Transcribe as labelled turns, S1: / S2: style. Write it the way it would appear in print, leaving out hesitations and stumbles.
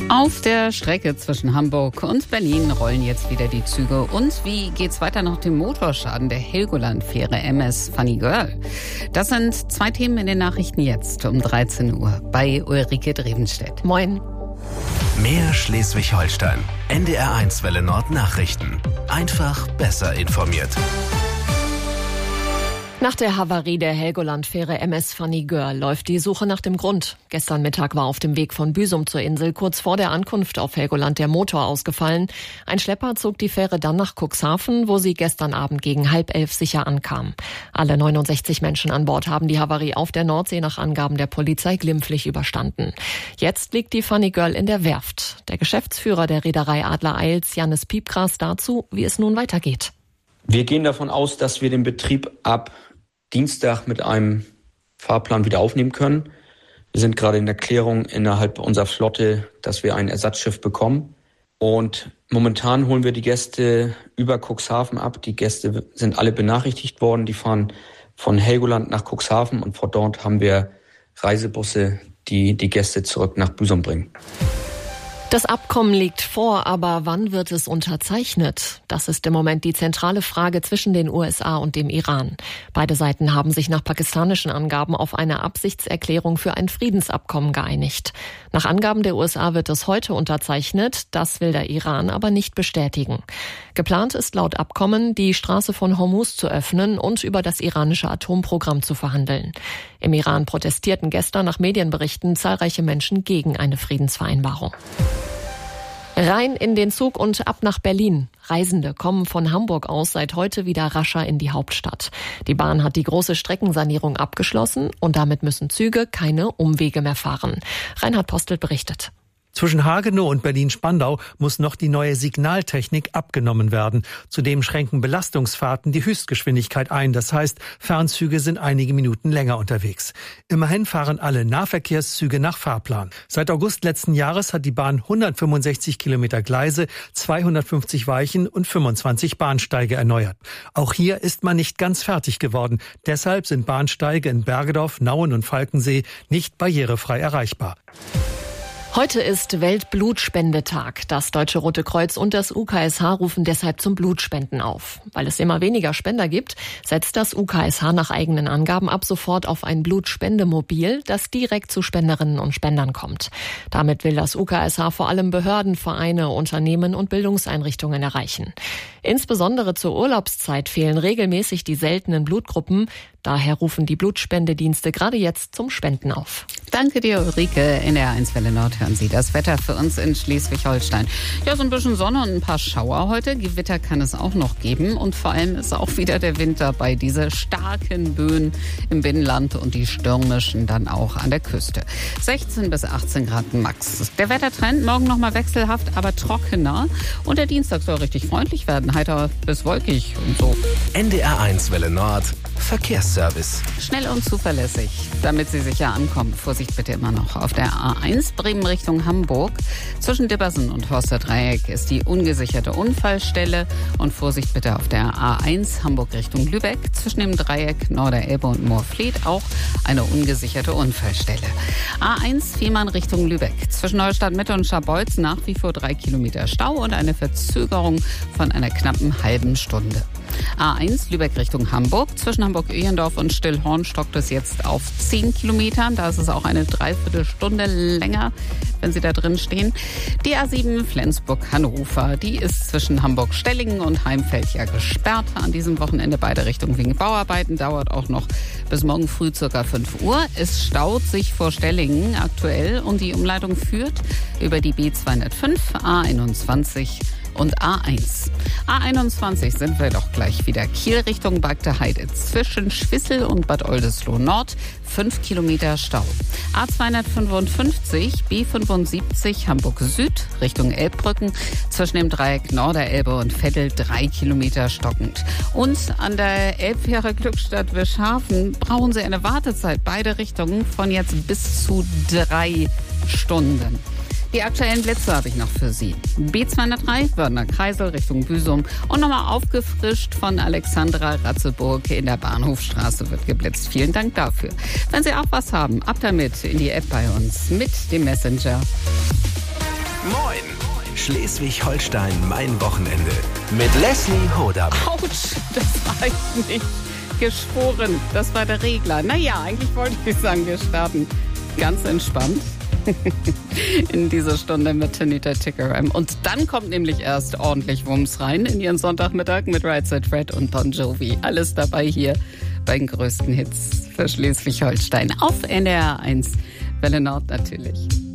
S1: Auf der Strecke zwischen Hamburg und Berlin rollen jetzt wieder die Züge. Und wie geht's weiter nach dem Motorschaden der Helgoland-Fähre MS Funny Girl? Das sind zwei Themen in den Nachrichten jetzt um 13 Uhr bei Ulrike Drevenstedt.
S2: Moin.
S3: Mehr Schleswig-Holstein. NDR1 Welle Nord Nachrichten. Einfach besser informiert.
S2: Nach der Havarie der Helgoland-Fähre MS Funny Girl läuft die Suche nach dem Grund. Gestern Mittag war auf dem Weg von Büsum zur Insel kurz vor der Ankunft auf Helgoland der Motor ausgefallen. Ein Schlepper zog die Fähre dann nach Cuxhaven, wo sie gestern Abend gegen 10:30 sicher ankam. Alle 69 Menschen an Bord haben die Havarie auf der Nordsee nach Angaben der Polizei glimpflich überstanden. Jetzt liegt die Funny Girl in der Werft. Der Geschäftsführer der Reederei Adler Eils, Jannis Piepgras, dazu, wie es nun weitergeht.
S4: Wir gehen davon aus, dass wir den Betrieb ab Dienstag mit einem Fahrplan wieder aufnehmen können. Wir sind gerade in der Klärung innerhalb unserer Flotte, dass wir ein Ersatzschiff bekommen. Und momentan holen wir die Gäste über Cuxhaven ab. Die Gäste sind alle benachrichtigt worden. Die fahren von Helgoland nach Cuxhaven und von dort haben wir Reisebusse, die die Gäste zurück nach Büsum bringen.
S2: Das Abkommen liegt vor, aber wann wird es unterzeichnet? Das ist im Moment die zentrale Frage zwischen den USA und dem Iran. Beide Seiten haben sich nach pakistanischen Angaben auf eine Absichtserklärung für ein Friedensabkommen geeinigt. Nach Angaben der USA wird es heute unterzeichnet, das will der Iran aber nicht bestätigen. Geplant ist laut Abkommen, die Straße von Hormuz zu öffnen und über das iranische Atomprogramm zu verhandeln. Im Iran protestierten gestern nach Medienberichten zahlreiche Menschen gegen eine Friedensvereinbarung. Rein in den Zug und ab nach Berlin. Reisende kommen von Hamburg aus seit heute wieder rascher in die Hauptstadt. Die Bahn hat die große Streckensanierung abgeschlossen und damit müssen Züge keine Umwege mehr fahren. Reinhard Postelt berichtet.
S5: Zwischen Hagenow und Berlin-Spandau muss noch die neue Signaltechnik abgenommen werden. Zudem schränken Belastungsfahrten die Höchstgeschwindigkeit ein. Das heißt, Fernzüge sind einige Minuten länger unterwegs. Immerhin fahren alle Nahverkehrszüge nach Fahrplan. Seit August letzten Jahres hat die Bahn 165 Kilometer Gleise, 250 Weichen und 25 Bahnsteige erneuert. Auch hier ist man nicht ganz fertig geworden. Deshalb sind Bahnsteige in Bergedorf, Nauen und Falkensee nicht barrierefrei erreichbar.
S2: Heute ist Weltblutspendetag. Das Deutsche Rote Kreuz und das UKSH rufen deshalb zum Blutspenden auf. Weil es immer weniger Spender gibt, setzt das UKSH nach eigenen Angaben ab sofort auf ein Blutspendemobil, das direkt zu Spenderinnen und Spendern kommt. Damit will das UKSH vor allem Behörden, Vereine, Unternehmen und Bildungseinrichtungen erreichen. Insbesondere zur Urlaubszeit fehlen regelmäßig die seltenen Blutgruppen. Daher rufen die Blutspendedienste gerade jetzt zum Spenden auf.
S1: Danke dir, Ulrike. In der 1 Welle Nord hören Sie das Wetter für uns in Schleswig-Holstein. Ja, so ein bisschen Sonne und ein paar Schauer heute. Gewitter kann es auch noch geben. Und vor allem ist auch wieder der Wind dabei. Diese starken Böen im Binnenland und die stürmischen dann auch an der Küste. 16 bis 18 Grad max. Der Wettertrend morgen nochmal wechselhaft, aber trockener. Und der Dienstag soll richtig freundlich werden. Heiter bis wolkig und so.
S3: NDR1 Welle Nord. Verkehrsservice.
S1: Schnell und zuverlässig, damit Sie sicher ankommen. Vorsicht bitte immer noch. Auf der A1 Bremen Richtung Hamburg. Zwischen Dibbersen und Horsterdreieck ist die ungesicherte Unfallstelle. Und Vorsicht bitte auf der A1 Hamburg Richtung Lübeck. Zwischen dem Dreieck Norderelbe und Moorfleet auch eine ungesicherte Unfallstelle. A1 Fehmarn Richtung Lübeck. Zwischen Neustadt Mitte und Scharbeutz nach wie vor 3 Kilometer Stau und eine Verzögerung von einer knappen halben Stunde. A1 Lübeck Richtung Hamburg. Zwischen Hamburg-Öhlendorf und Stillhorn stockt es jetzt auf 10 Kilometern. Da ist es auch eine Dreiviertelstunde länger, wenn Sie da drin stehen. Die A7 Flensburg-Hannover, die ist zwischen Hamburg-Stellingen und Heimfeld ja gesperrt. An diesem Wochenende beide Richtungen wegen Bauarbeiten. Dauert auch noch bis morgen früh ca. 5 Uhr. Es staut sich vor Stellingen aktuell und die Umleitung führt über die B205, A21 und A1. A21 sind wir doch gleich wieder. Kiel Richtung Bagde Heide. Zwischen Schwissel und Bad Oldesloe Nord 5 Kilometer Stau. A255 B75 Hamburg Süd Richtung Elbbrücken. Zwischen dem Dreieck Norderelbe und Veddel 3 Kilometer stockend. Und an der Elbfähre Glückstadt Wischhafen brauchen Sie eine Wartezeit. Beide Richtungen von jetzt bis zu 3 Stunden. Die aktuellen Blitze habe ich noch für Sie. B203, Wörner Kreisel Richtung Büsum und nochmal aufgefrischt von Alexandra Ratzeburg in der Bahnhofstraße wird geblitzt. Vielen Dank dafür. Wenn Sie auch was haben, ab damit in die App bei uns mit dem Messenger.
S3: Moin! Schleswig-Holstein, mein Wochenende. Mit Leslie Hodab.
S1: Autsch, das war ich nicht. Geschworen, das war der Regler. Naja, eigentlich wollte ich sagen, wir starten ganz entspannt in dieser Stunde mit Tanita Tikaram. Und dann kommt nämlich erst ordentlich Wumms rein in ihren Sonntagmittag mit Right Said Fred und Bon Jovi. Alles dabei hier bei den größten Hits für Schleswig-Holstein auf NDR 1. Welle Nord natürlich.